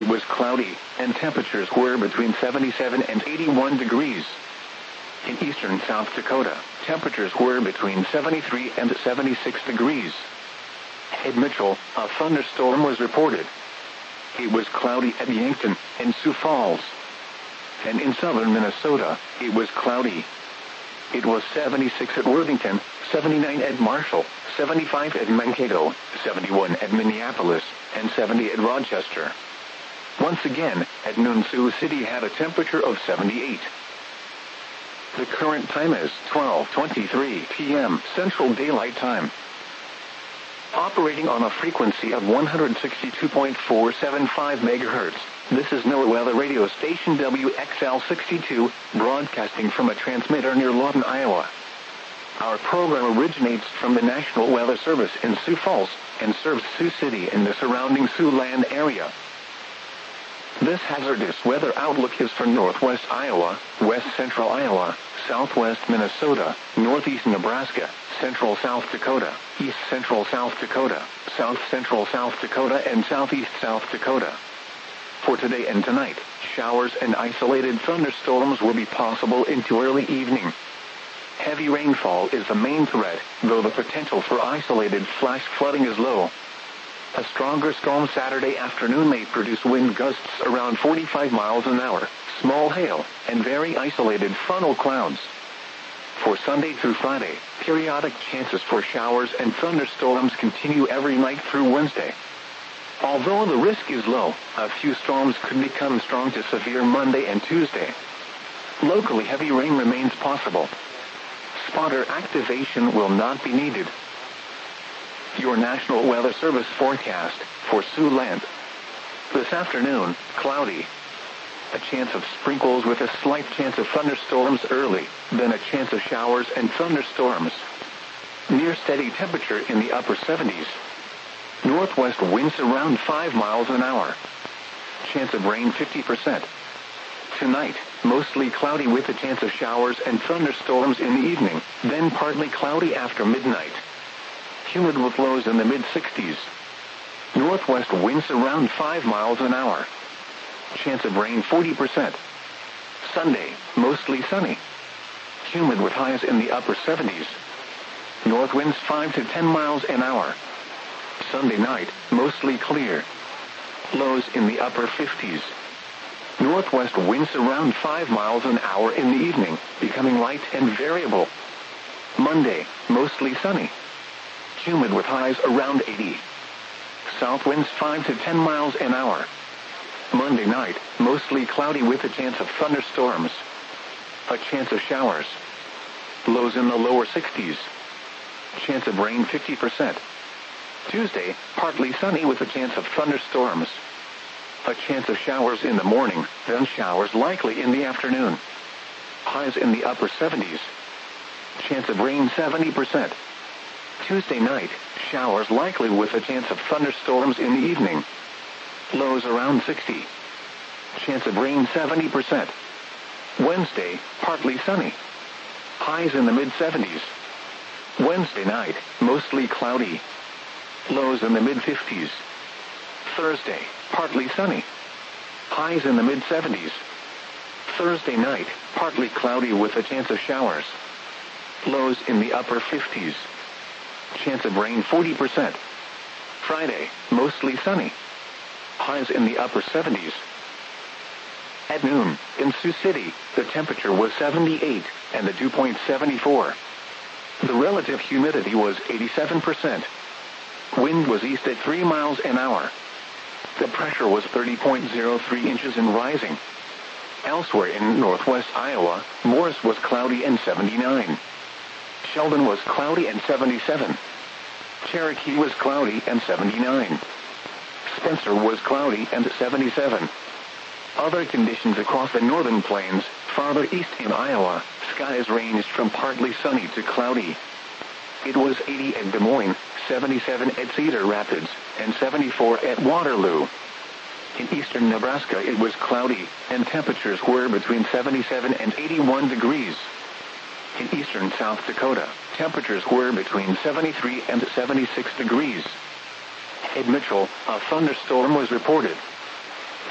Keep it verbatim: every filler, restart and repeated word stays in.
It was cloudy, and temperatures were between seventy-seven and eighty-one degrees. In eastern South Dakota, temperatures were between seventy-three and seventy-six degrees. At Mitchell, a thunderstorm was reported. It was cloudy at Yankton and Sioux Falls. And in southern Minnesota, it was cloudy. It was seventy-six at Worthington, seventy-nine at Marshall, seventy-five at Mankato, seventy-one at Minneapolis, and seventy at Rochester. Once again, at noon Sioux City had a temperature of seventy-eight. The current time is twelve twenty-three p m Central Daylight Time. Operating on a frequency of one hundred sixty-two point four seven five megahertz, this is NOAA Weather Radio Station W X L sixty-two, broadcasting from a transmitter near Lawton, Iowa. Our program originates from the National Weather Service in Sioux Falls and serves Sioux City and the surrounding Siouxland area. This hazardous weather outlook is for northwest Iowa, west central Iowa, southwest Minnesota, northeast Nebraska, central South Dakota, east central South Dakota, south central South Dakota, and southeast South Dakota. For today and tonight, showers and isolated thunderstorms will be possible into early evening. Heavy rainfall is the main threat, though the potential for isolated flash flooding is low. A stronger storm Saturday afternoon may produce wind gusts around forty-five miles an hour, small hail, and very isolated funnel clouds. For Sunday through Friday, periodic chances for showers and thunderstorms continue every night through Wednesday. Although the risk is low, a few storms could become strong to severe Monday and Tuesday. Locally heavy rain remains possible. Spotter activation will not be needed. Your National Weather Service forecast for Siouxland. This afternoon, cloudy. A chance of sprinkles with a slight chance of thunderstorms early, then a chance of showers and thunderstorms. Near steady temperature in the upper seventies. Northwest winds around five miles an hour. Chance of rain fifty percent. Tonight, mostly cloudy with a chance of showers and thunderstorms in the evening, then partly cloudy after midnight. Humid with lows in the mid-sixties. Northwest winds around five miles an hour. Chance of rain forty percent. Sunday, mostly sunny. Humid with highs in the upper seventies. North winds five to ten miles an hour. Sunday night, mostly clear. Lows in the upper fifties. Northwest winds around five miles an hour in the evening, becoming light and variable. Monday, mostly sunny. Humid with highs around eighty. South winds five to ten miles an hour. Monday night, mostly cloudy with a chance of thunderstorms. A chance of showers. Lows in the lower sixties. Chance of rain fifty percent. Tuesday, partly sunny with a chance of thunderstorms. A chance of showers in the morning, then showers likely in the afternoon. Highs in the upper seventies. Chance of rain seventy percent. Tuesday night, showers likely with a chance of thunderstorms in the evening. Lows around sixty. Chance of rain seventy percent. Wednesday, partly sunny. Highs in the mid-seventies. Wednesday night, mostly cloudy. Lows in the mid-fifties. Thursday, partly sunny. Highs in the mid-seventies. Thursday night, partly cloudy with a chance of showers. Lows in the upper fifties. Chance of rain forty percent. Friday, mostly sunny. Highs in the upper seventies. At noon, in Sioux City, the temperature was seventy-eight, and the dew point seventy-four. The relative humidity was eighty-seven percent. Wind was east at three miles an hour. The pressure was thirty point zero three inches and rising. Elsewhere in northwest Iowa, Morris was cloudy and seventy-nine. Sheldon was cloudy and seventy-seven. Cherokee was cloudy and seventy-nine. Spencer was cloudy and seventy-seven. Other conditions across the northern plains, farther east in Iowa, skies ranged from partly sunny to cloudy. It was eighty at Des Moines, seventy-seven at Cedar Rapids, and seventy-four at Waterloo. In eastern Nebraska it was cloudy, and temperatures were between seventy-seven and eighty-one degrees. In eastern South Dakota, temperatures were between seventy-three and seventy-six degrees. At Mitchell, a thunderstorm was reported.